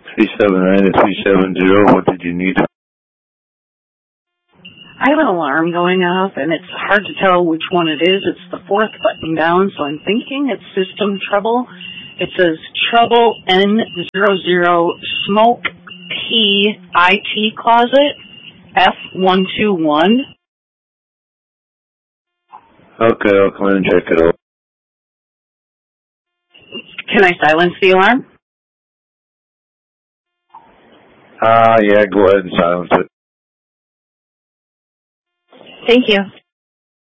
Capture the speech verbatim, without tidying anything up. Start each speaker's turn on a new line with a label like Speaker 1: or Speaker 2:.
Speaker 1: three seven nine to three seven zero, what did you need?
Speaker 2: I have an alarm going off, and it's hard to tell which one it is. It's the fourth button down, so I'm thinking it's system trouble. It says trouble N zero zero smoke P I T closet F one two one.
Speaker 1: Okay, I'll come in and check it out.
Speaker 2: Can I silence the alarm?
Speaker 1: Ah, uh, yeah, go ahead and silence it.
Speaker 2: Thank you.